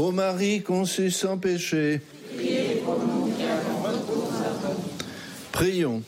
Ô Marie conçue sans péché, priez pour nous qui avons recours à vous. Prions.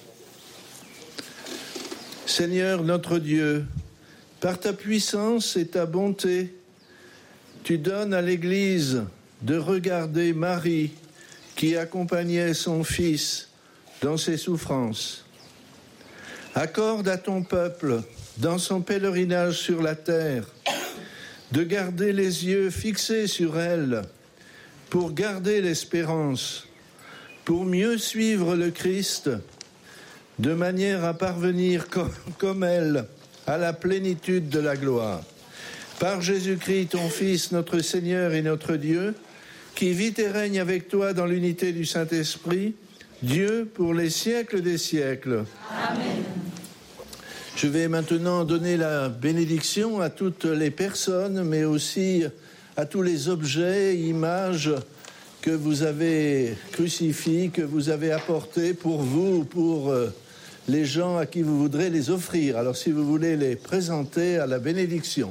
Seigneur notre Dieu, par ta puissance et ta bonté, tu donnes à l'Église de regarder Marie qui accompagnait son Fils dans ses souffrances. Accorde à ton peuple, dans son pèlerinage sur la terre, de garder les yeux fixés sur elle, pour garder l'espérance, pour mieux suivre le Christ, de manière à parvenir comme elle à la plénitude de la gloire. Par Jésus-Christ, ton Fils, notre Seigneur et notre Dieu, qui vit et règne avec toi dans l'unité du Saint-Esprit, Dieu pour les siècles des siècles. Amen. Je vais maintenant donner la bénédiction à toutes les personnes, mais aussi à tous les objets, images que vous avez crucifiés, que vous avez apportés pour vous ou pour les gens à qui vous voudrez les offrir. Alors si vous voulez les présenter à la bénédiction.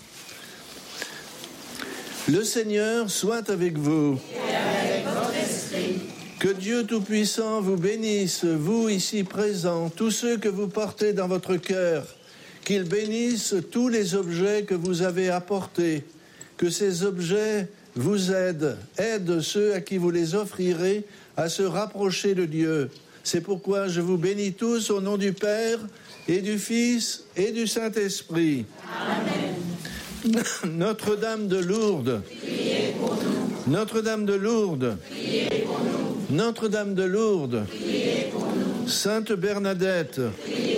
Le Seigneur soit avec vous. Et avec votre esprit. Que Dieu Tout-Puissant vous bénisse, vous ici présents, tous ceux que vous portez dans votre cœur, qu'il bénisse tous les objets que vous avez apportés, que ces objets vous aident ceux à qui vous les offrirez à se rapprocher de Dieu. C'est pourquoi je vous bénis tous au nom du Père et du Fils et du Saint-Esprit. Amen. Notre-Dame de Lourdes, Priez pour nous. Notre-Dame de Lourdes, Priez pour nous. Notre-Dame de Lourdes, Priez pour nous. Sainte Bernadette, Priez